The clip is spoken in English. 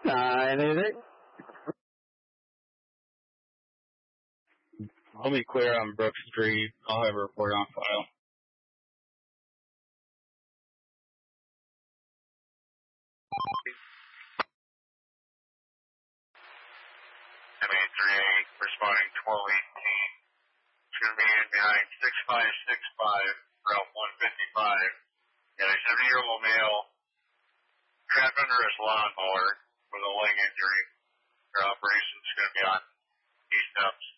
988. I'll be clear on Brook Street. I'll have a report on file. MA38 responding 1218. It's going to be in behind 6565, Route 155. Got a 70-year-old male trapped under his lawnmower with a leg injury. Their operation's going to be on East Ups.